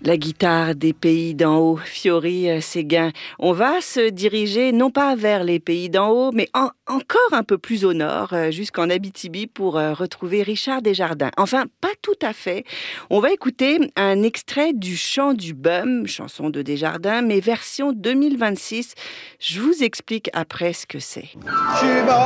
La guitare des pays d'en haut, Fiori Séguin. On va se diriger non pas vers les pays d'en haut, mais encore un peu plus au nord, jusqu'en Abitibi pour retrouver Richard Desjardins. Enfin, pas tout à fait. On va écouter un extrait du Chant du Bum, chanson de Desjardins, mais version 2026. Je vous explique après ce que c'est.